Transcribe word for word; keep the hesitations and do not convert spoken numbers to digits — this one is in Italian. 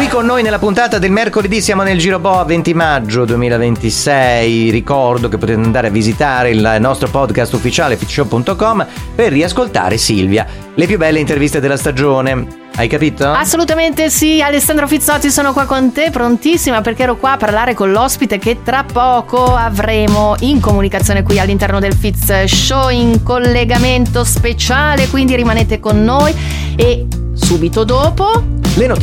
con noi nella puntata del mercoledì. Siamo nel Giro Boa, venti maggio duemilaventisei. Ricordo che potete andare a visitare il nostro podcast ufficiale fitshow punto com per riascoltare Silvia, le più belle interviste della stagione. Hai capito? Assolutamente sì. Alessandro Fizzotti, sono qua con te, prontissima, perché ero qua a parlare con l'ospite che tra poco avremo in comunicazione qui all'interno del Fitz Show, in collegamento speciale, quindi rimanete con noi e subito dopo le notizie.